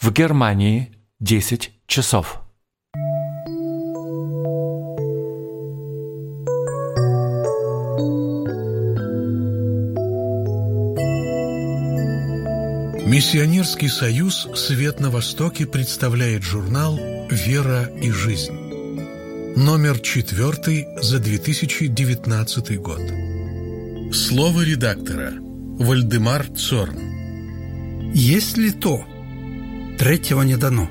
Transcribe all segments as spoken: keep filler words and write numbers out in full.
В Германии десять часов. Миссионерский союз «Свет на Востоке» представляет журнал «Вера и жизнь». Номер четвертый за две тысячи девятнадцатый год. Слово редактора. Вальдемар Цорн. «Если то, третьего не дано.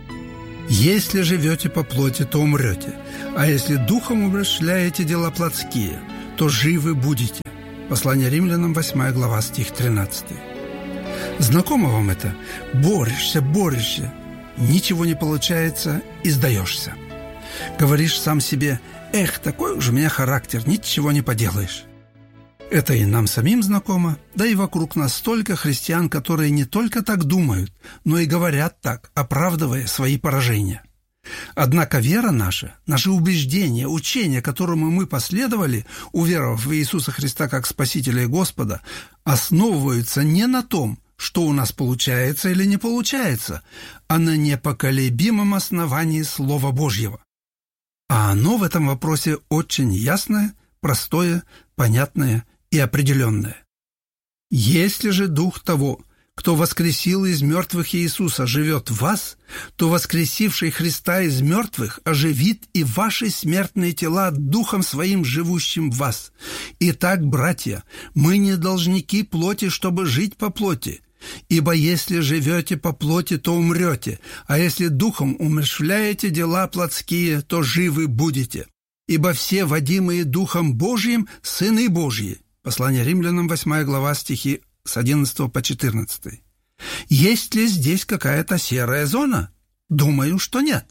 Если живете по плоти, то умрете, а если духом умерщвляете дела плотские, то живы будете». Послание Римлянам, восьмая глава, стих тринадцатый. Знакомо вам это? Борешься, борешься, ничего не получается и сдаешься. Говоришь сам себе: «Эх, такой уж у меня характер, ничего не поделаешь». Это и нам самим знакомо, да и вокруг нас столько христиан, которые не только так думают, но и говорят так, оправдывая свои поражения. Однако вера наша, наши убеждения, учения, которому мы последовали, уверовав в Иисуса Христа как Спасителя и Господа, основываются не на том, что у нас получается или не получается, а на непоколебимом основании Слова Божьего. А оно в этом вопросе очень ясное, простое, понятное и определенное. «Если же Дух того, кто воскресил из мертвых Иисуса, живет в вас, то воскресивший Христа из мертвых оживит и ваши смертные тела Духом Своим, живущим в вас. Итак, братья, мы не должники плоти, чтобы жить по плоти. Ибо если живете по плоти, то умрете, а если Духом умерщвляете дела плотские, то живы будете. Ибо все, водимые Духом Божьим, сыны Божьи». Послание Римлянам, восьмая глава, стихи с одиннадцатого по четырнадцатый. Есть ли здесь какая-то серая зона? Думаю, что нет.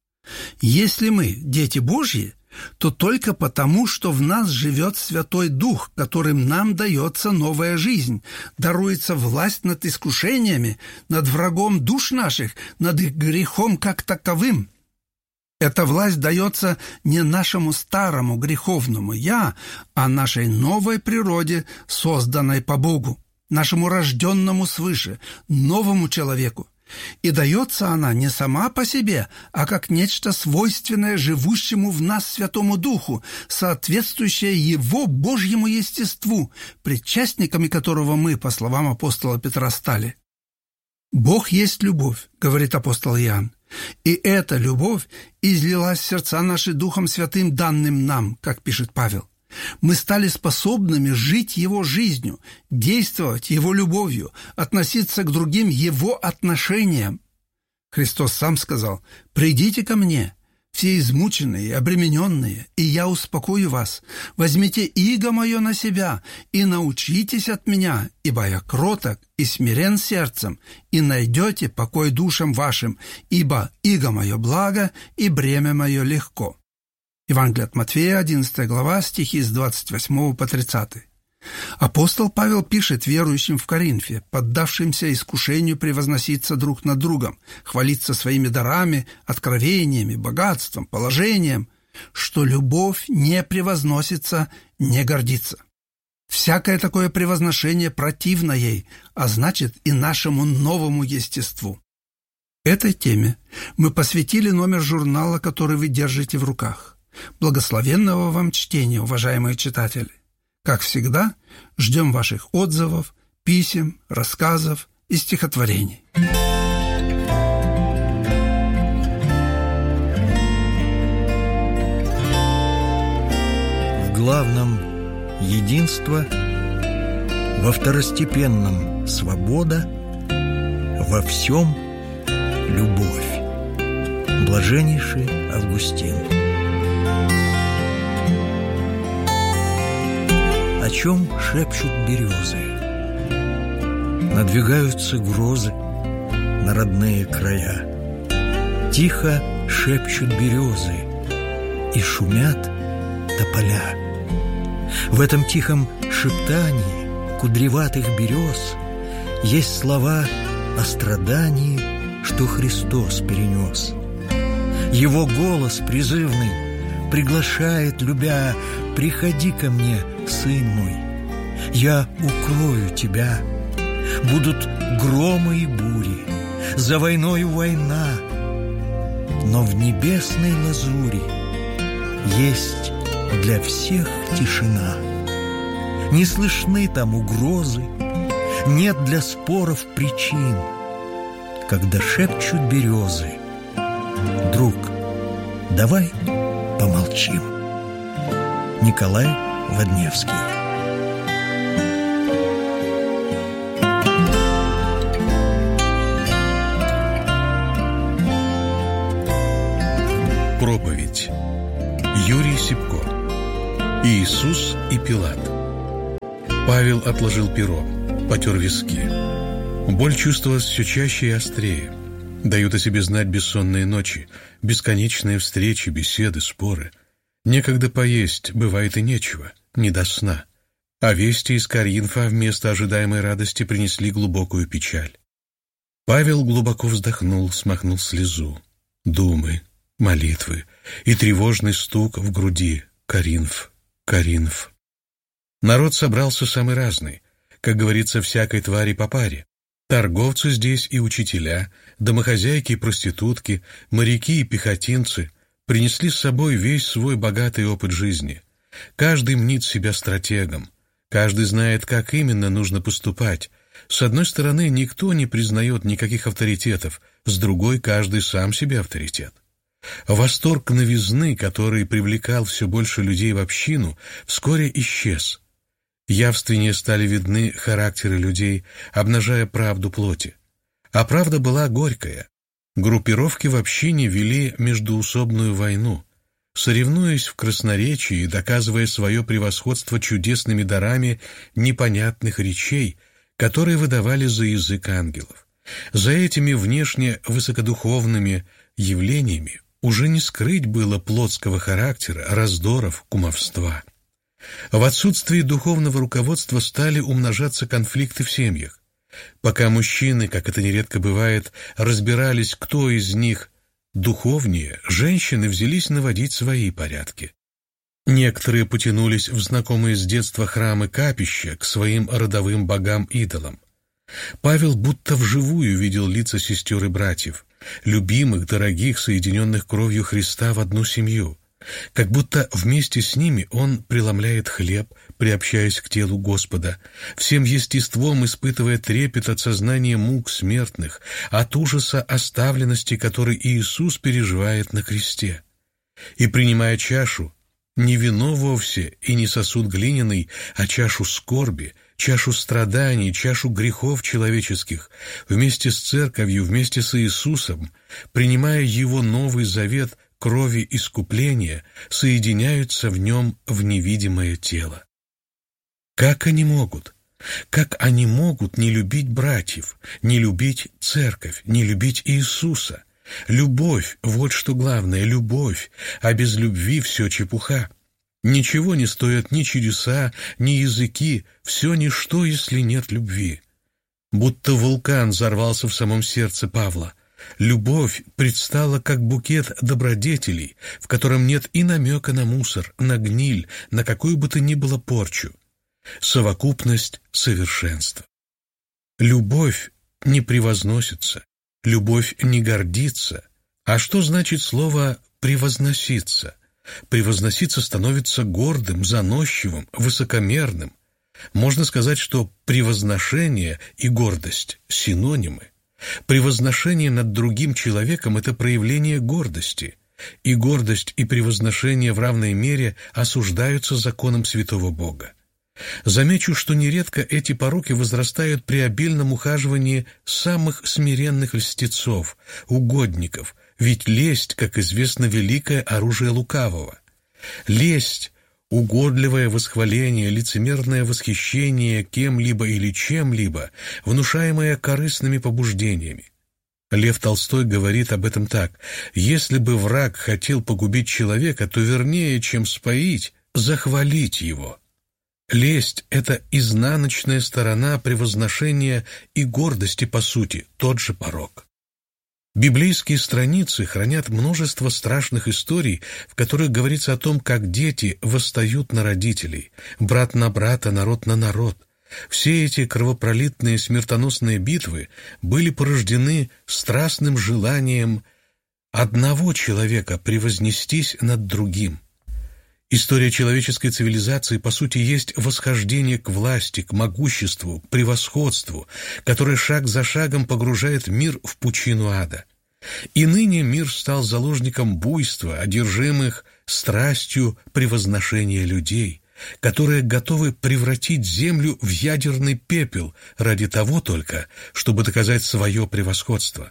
Если мы дети Божьи, то только потому, что в нас живет Святой Дух, которым нам дается новая жизнь, даруется власть над искушениями, над врагом душ наших, над их грехом как таковым. Эта власть дается не нашему старому греховному «я», а нашей новой природе, созданной по Богу, нашему рожденному свыше, новому человеку. И дается она не сама по себе, а как нечто свойственное живущему в нас Святому Духу, соответствующее Его Божьему естеству, причастниками которого мы, по словам апостола Петра, стали. «Бог есть любовь», — говорит апостол Иоанн, «и эта любовь излилась в сердца наши Духом Святым, данным нам», как пишет Павел. Мы стали способными жить Его жизнью, действовать Его любовью, относиться к другим Его отношениям. Христос сам сказал: «Придите ко мне, все измученные и обремененные, и я успокою вас. Возьмите иго мое на себя и научитесь от меня, ибо я кроток и смирен сердцем, и найдете покой душам вашим, ибо иго мое благо и бремя мое легко». Евангелие от Матфея, одиннадцатая глава, стихи с двадцать восьмого по тридцатый. Апостол Павел пишет верующим в Коринфе, поддавшимся искушению превозноситься друг над другом, хвалиться своими дарами, откровениями, богатством, положением, что любовь не превозносится, не гордится. Всякое такое превозношение противно ей, а значит и нашему новому естеству. Этой теме мы посвятили номер журнала, который вы держите в руках. Благословенного вам чтения, уважаемые читатели! Как всегда, ждем ваших отзывов, писем, рассказов и стихотворений. В главном – единство, во второстепенном – свобода, во всем – любовь. Блаженнейший Августин. О чем шепчут березы? Надвигаются грозы на родные края. Тихо шепчут березы, и шумят тополя. В этом тихом шептании кудреватых берез есть слова о страдании, что Христос перенес. Его голос призывный приглашает, любя: «Приходи ко мне, сын мой, я укрою тебя». Будут громы и бури, за войною война, но в небесной лазури есть для всех тишина. Не слышны там угрозы, нет для споров причин. Когда шепчут березы: друг, давай помолчим. Николай Водневский. Проповедь. Юрий Сипко. Иисус и Пилат. Павел отложил перо, потер виски. Боль чувствовалась все чаще и острее. Дают о себе знать бессонные ночи, бесконечные встречи, беседы, споры. Некогда поесть, бывает и нечего, не до сна. А вести из Коринфа вместо ожидаемой радости принесли глубокую печаль. Павел глубоко вздохнул, смахнул слезу. Думы, молитвы и тревожный стук в груди. Коринф, Коринф. Народ собрался самый разный, как говорится, всякой твари по паре. Торговцы здесь и учителя, домохозяйки и проститутки, моряки и пехотинцы принесли с собой весь свой богатый опыт жизни. Каждый мнит себя стратегом, каждый знает, как именно нужно поступать. С одной стороны, никто не признает никаких авторитетов, с другой, каждый сам себе авторитет. Восторг новизны, который привлекал все больше людей в общину, вскоре исчез. Явственнее стали видны характеры людей, обнажая правду плоти. А правда была горькая. Группировки в общине вели междоусобную войну, соревнуясь в красноречии и доказывая свое превосходство чудесными дарами непонятных речей, которые выдавали за язык ангелов. За этими внешне высокодуховными явлениями уже не скрыть было плотского характера, раздоров, кумовства. В отсутствии духовного руководства стали умножаться конфликты в семьях. Пока мужчины, как это нередко бывает, разбирались, кто из них духовнее, женщины взялись наводить свои порядки. Некоторые потянулись в знакомые с детства храмы капища к своим родовым богам-идолам. Павел будто вживую видел лица сестер и братьев, любимых, дорогих, соединенных кровью Христа в одну семью. Как будто вместе с ними он преломляет хлеб, приобщаясь к телу Господа, всем естеством испытывая трепет от сознания мук смертных, от ужаса оставленности, который Иисус переживает на кресте. И, принимая чашу, не вино вовсе и не сосуд глиняный, а чашу скорби, чашу страданий, чашу грехов человеческих, вместе с церковью, вместе с Иисусом, принимая Его новый завет крови искупления, соединяются в нем в невидимое тело. Как они могут? Как они могут не любить братьев, не любить церковь, не любить Иисуса? Любовь — вот что главное, любовь, а без любви все чепуха. Ничего не стоят ни чудеса, ни языки, все ничто, если нет любви. Будто вулкан взорвался в самом сердце Павла. Любовь предстала как букет добродетелей, в котором нет и намека на мусор, на гниль, на какую бы то ни было порчу. Совокупность совершенства. Любовь не превозносится, любовь не гордится. А что значит слово «превозноситься»? Превозноситься становится гордым, заносчивым, высокомерным. Можно сказать, что превозношение и гордость – синонимы. Превозношение над другим человеком – это проявление гордости, и гордость и превозношение в равной мере осуждаются законом святого Бога. Замечу, что нередко эти пороки возрастают при обильном ухаживании самых смиренных льстецов, угодников, ведь лесть, как известно, великое оружие лукавого. Лесть — угодливое восхваление, лицемерное восхищение кем-либо или чем-либо, внушаемое корыстными побуждениями. Лев Толстой говорит об этом так: «Если бы враг хотел погубить человека, то вернее, чем споить, захвалить его». Лесть — это изнаночная сторона превозношения и гордости, по сути, тот же порок. Библейские страницы хранят множество страшных историй, в которых говорится о том, как дети восстают на родителей, брат на брата, народ на народ, Все эти кровопролитные смертоносные битвы были порождены страстным желанием одного человека превознестись над другим. История человеческой цивилизации, по сути, есть восхождение к власти, к могуществу, к превосходству, которое шаг за шагом погружает мир в пучину ада. И ныне мир стал заложником буйства, одержимых страстью превозношения людей, которые готовы превратить землю в ядерный пепел ради того только, чтобы доказать свое превосходство.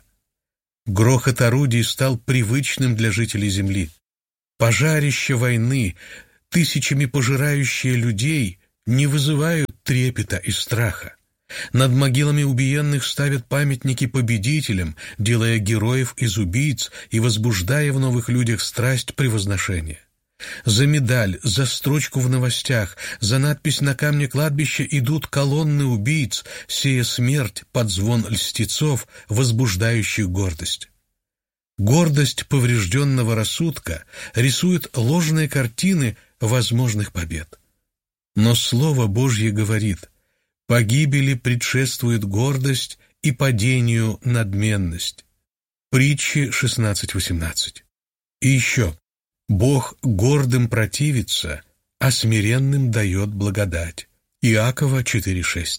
Грохот орудий стал привычным для жителей земли. Пожарища войны, тысячами пожирающие людей, не вызывают трепета и страха. Над могилами убиенных ставят памятники победителям, делая героев из убийц и возбуждая в новых людях страсть превозношения. За медаль, за строчку в новостях, за надпись на камне кладбища идут колонны убийц, сея смерть под звон льстецов, возбуждающих гордость. Гордость поврежденного рассудка рисует ложные картины возможных побед. Но Слово Божье говорит: «Погибели предшествует гордость и падению надменность». Притчи шестнадцать восемнадцать. И еще: «Бог гордым противится, а смиренным дает благодать». Иакова четыре шесть.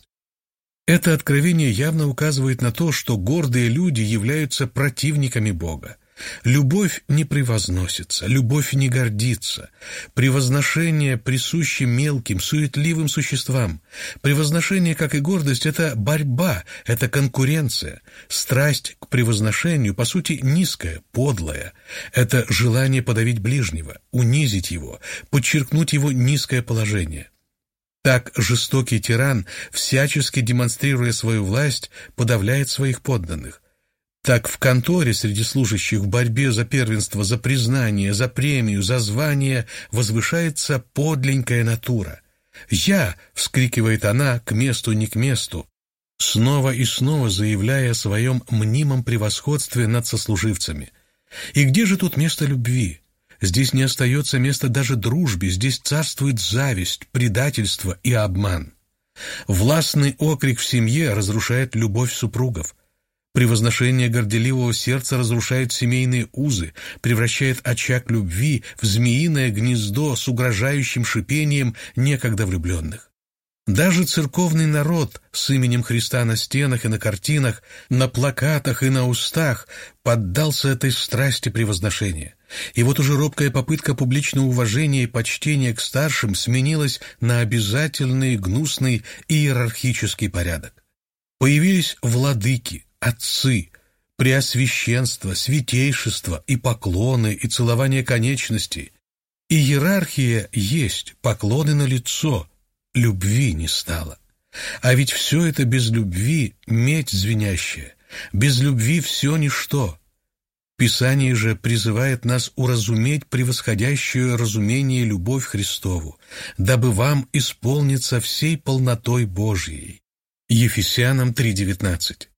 Это откровение явно указывает на то, что гордые люди являются противниками Бога. Любовь не превозносится, любовь не гордится. Превозношение присуще мелким, суетливым существам. Превозношение, как и гордость, это борьба, это конкуренция. Страсть к превозношению, по сути, низкая, подлая. Это желание подавить ближнего, унизить его, подчеркнуть его низкое положение. Так жестокий тиран, всячески демонстрируя свою власть, подавляет своих подданных. Так в конторе среди служащих в борьбе за первенство, за признание, за премию, за звание возвышается подленькая натура. «Я!» — вскрикивает она к месту не к месту, снова и снова заявляя о своем мнимом превосходстве над сослуживцами. И где же тут место любви? Здесь не остается места даже дружбе, здесь царствует зависть, предательство и обман. Властный окрик в семье разрушает любовь супругов. Превозношение горделивого сердца разрушает семейные узы, превращает очаг любви в змеиное гнездо с угрожающим шипением некогда влюбленных. Даже церковный народ с именем Христа на стенах и на картинах, на плакатах и на устах поддался этой страсти превозношения. И вот уже робкая попытка публичного уважения и почтения к старшим сменилась на обязательный гнусный иерархический порядок. Появились владыки, отцы, преосвященство, святейшество и поклоны, и целование конечностей. Иерархия есть, поклоны налицо, любви не стало. А ведь все это без любви — медь звенящая, без любви все ничто. Писание же призывает нас уразуметь превосходящую разумение любовь Христову, дабы вам исполниться всей полнотой Божьей. Ефесянам три девятнадцать.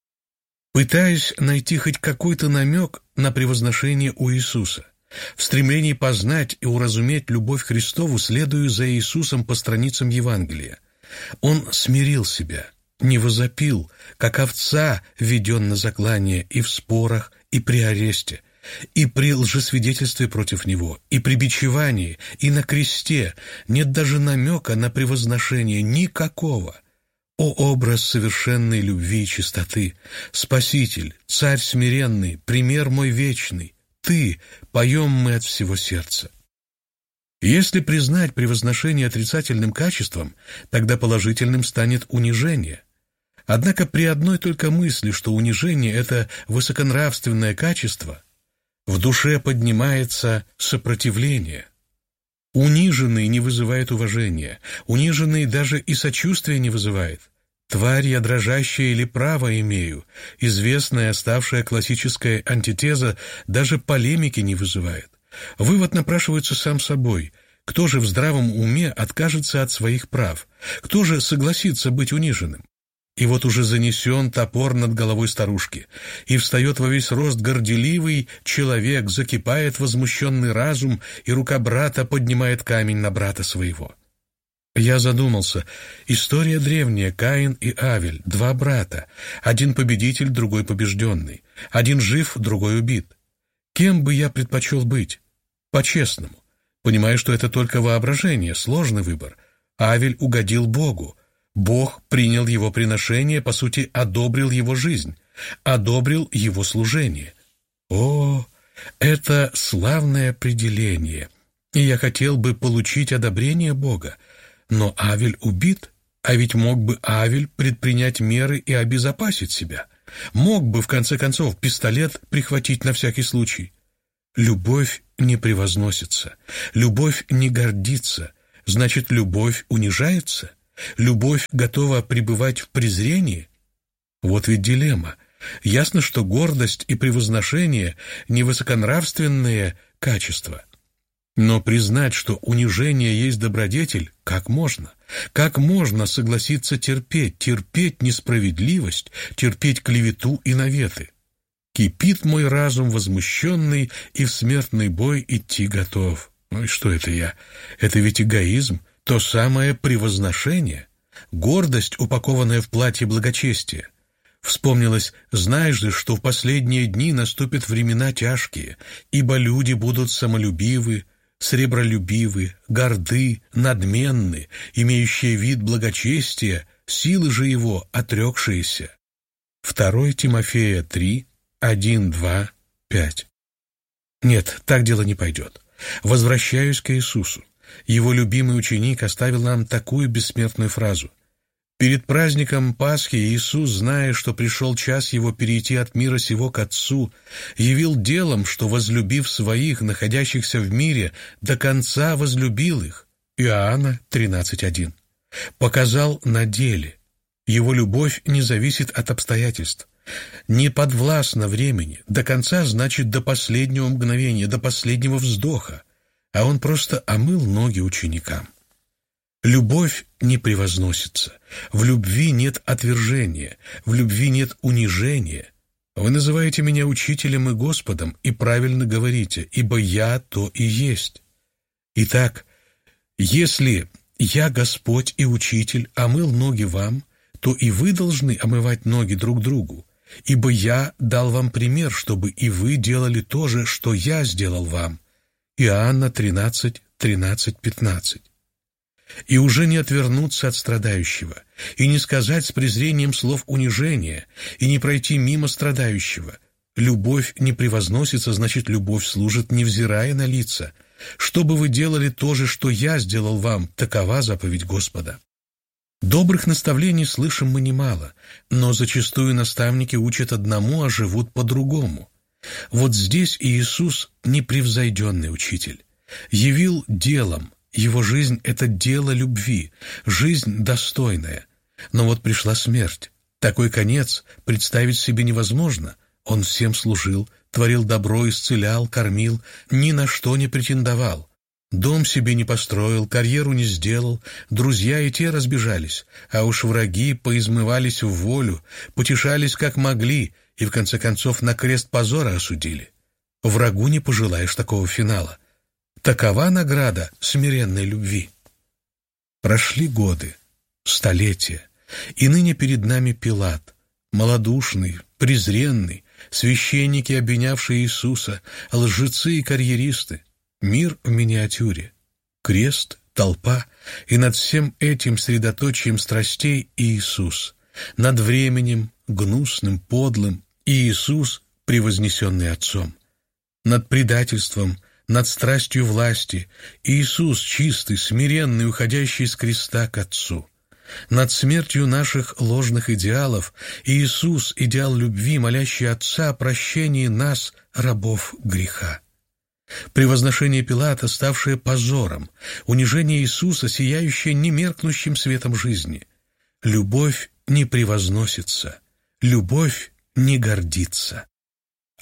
Пытаясь найти хоть какой-то намек на превозношение у Иисуса, в стремлении познать и уразуметь любовь Христову следую за Иисусом по страницам Евангелия. Он смирил себя, не возопил, как овца веден на заклание и в спорах, и при аресте, и при лжесвидетельстве против него, и при бичевании, и на кресте. Нет даже намека на превозношение никакого. О образ совершенной любви и чистоты! Спаситель, Царь смиренный, пример мой вечный! Ты, поем мы от всего сердца. Если признать превозношение отрицательным качеством, тогда положительным станет унижение. Однако при одной только мысли, что унижение — это высоконравственное качество, в душе поднимается сопротивление. Униженный не вызывает уважения, униженный даже и сочувствия не вызывает. «Тварь я дрожащая или право имею», известная, ставшая классическая антитеза, даже полемики не вызывает. Вывод напрашивается сам собой. Кто же в здравом уме откажется от своих прав? Кто же согласится быть униженным? И вот уже занесен топор над головой старушки, и встает во весь рост горделивый человек, закипает возмущенный разум, и рука брата поднимает камень на брата своего. Я задумался. История древняя. Каин и Авель, два брата. Один победитель, другой побежденный. Один жив, другой убит. Кем бы я предпочел быть? По-честному. Понимаю, что это только воображение, сложный выбор. Авель угодил Богу. Бог принял его приношение, по сути, одобрил его жизнь, одобрил его служение. О, это славное определение, и я хотел бы получить одобрение Бога. Но Авель убит, а ведь мог бы Авель предпринять меры и обезопасить себя. Мог бы, в конце концов, пистолет прихватить на всякий случай. Любовь не превозносится, любовь не гордится, значит, любовь унижается, любовь готова пребывать в презрении. Вот ведь дилемма. Ясно, что гордость и превозношение — не высоконравственные качества. Но признать, что унижение есть добродетель, как можно? Как можно согласиться терпеть, терпеть несправедливость, терпеть клевету и наветы? Кипит мой разум возмущенный, и в смертный бой идти готов. Ну и что это я? Это ведь эгоизм, то самое превозношение, гордость, упакованная в платье благочестия. Вспомнилось: знаешь же, что в последние дни наступят времена тяжкие, ибо люди будут самолюбивы, сребролюбивы, горды, надменны, имеющие вид благочестия, силы же его отрекшиеся. второе Тимофея три, один, два, пять. Нет, так дело не пойдет. Возвращаюсь к Иисусу. Его любимый ученик оставил нам такую бессмертную фразу. Перед праздником Пасхи Иисус, зная, что пришел час его перейти от мира сего к Отцу, явил делом, что, возлюбив своих, находящихся в мире, до конца возлюбил их. Иоанна тринадцать один. Показал на деле. Его любовь не зависит от обстоятельств. Не подвластна времени. До конца значит до последнего мгновения, до последнего вздоха. А он просто омыл ноги ученикам. Любовь не превозносится. В любви нет отвержения, в любви нет унижения. Вы называете меня учителем и Господом, и правильно говорите, ибо я то и есть. Итак, если я, Господь и Учитель, омыл ноги вам, то и вы должны омывать ноги друг другу, ибо я дал вам пример, чтобы и вы делали то же, что я сделал вам. Иоанна тринадцать, тринадцать, пятнадцать. И уже не отвернуться от страдающего, и не сказать с презрением слов унижения, и не пройти мимо страдающего. Любовь не превозносится, значит, любовь служит, невзирая на лица. Чтобы вы делали то же, что я сделал вам, такова заповедь Господа. Добрых наставлений слышим мы немало, но зачастую наставники учат одному, а живут по-другому. Вот здесь Иисус — непревзойденный учитель. Явил делом. Его жизнь — это дело любви, жизнь достойная. Но вот пришла смерть. Такой конец представить себе невозможно. Он всем служил, творил добро, исцелял, кормил, ни на что не претендовал. Дом себе не построил, карьеру не сделал, друзья и те разбежались, а уж враги поизмывались в волю, потешались как могли и в конце концов на крест позора осудили. Врагу не пожелаешь такого финала. Такова награда смиренной любви. Прошли годы, столетия, и ныне перед нами Пилат, малодушный, презренный, священники, обвинявшие Иисуса, лжецы и карьеристы. Мир в миниатюре, крест, толпа, и над всем этим средоточием страстей Иисус, над временем, гнусным, подлым, Иисус, превознесенный Отцом, над предательством, над страстью власти, Иисус, чистый, смиренный, уходящий с креста к Отцу, над смертью наших ложных идеалов, Иисус, идеал любви, молящий Отца о прощении нас, рабов греха. Превозношение Пилата, ставшее позором, унижение Иисуса, сияющее немеркнущим светом жизни. Любовь не превозносится, любовь не гордится.